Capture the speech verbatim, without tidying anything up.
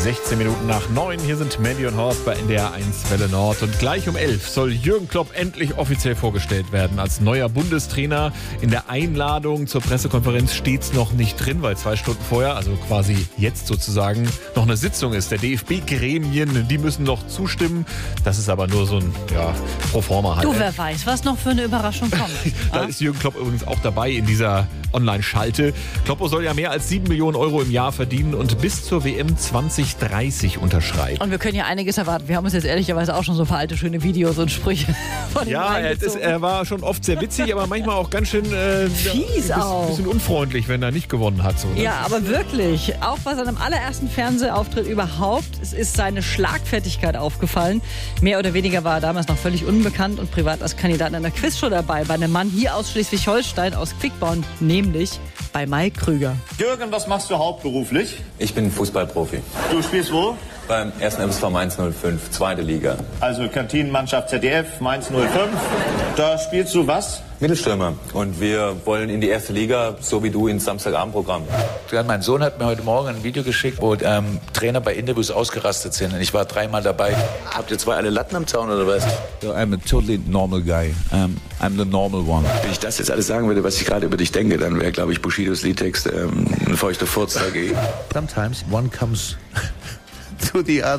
sechzehn Minuten nach neun. Hier sind Mandy und Horst bei N D R eins Welle Nord. Und gleich um elf soll Jürgen Klopp endlich offiziell vorgestellt werden als neuer Bundestrainer. In der Einladung zur Pressekonferenz steht es noch nicht drin, weil zwei Stunden vorher, also quasi jetzt sozusagen, noch eine Sitzung ist. Der D F B-Gremien, die müssen noch zustimmen. Das ist aber nur so ein ja, Proforma halt. Du, wer weiß, was noch für eine Überraschung kommt. Da ist Jürgen Klopp übrigens auch dabei in dieser Online-Schalte. Kloppo soll ja mehr als sieben Millionen Euro im Jahr verdienen und bis zur W M zwanzig dreißig unterschreiben. Und wir können ja einiges erwarten. Wir haben uns jetzt ehrlicherweise auch schon so verhalte schöne Videos und Sprüche von ihm Ja, er, ist, er war schon oft sehr witzig, aber manchmal auch ganz schön äh, fies ein auch. bisschen unfreundlich, wenn er nicht gewonnen hat. So, ne? Ja, aber wirklich. Auch bei seinem allerersten Fernsehauftritt überhaupt, es ist seine Schlagfertigkeit aufgefallen. Mehr oder weniger war er damals noch völlig unbekannt und privat als Kandidat in einer Quizshow dabei. Bei einem Mann hier aus Schleswig-Holstein, aus Quickborn, nämlich bei Mike Krüger. Jürgen, was machst du hauptberuflich? Ich bin Fußballprofi. Du spielst wo? Beim ersten M S V Mainz null fünf, zweite Liga. Also Kantinenmannschaft Z D F, Mainz null fünf. Da spielst du was? Mittelstürmer. Und wir wollen in die erste Liga, so wie du, ins Samstagabendprogramm. Mein Sohn hat mir heute Morgen ein Video geschickt, wo ähm, Trainer bei Interviews ausgerastet sind. Und ich war dreimal dabei. Habt ihr zwei alle Latten am Zaun oder was? I'm a totally normal guy. Um, I'm the normal one. Wenn ich das jetzt alles sagen würde, was ich gerade über dich denke, dann wäre, glaube ich, Bushidos Liedtext ähm, ein feuchter Furz dagegen. Sometimes one comes to the other.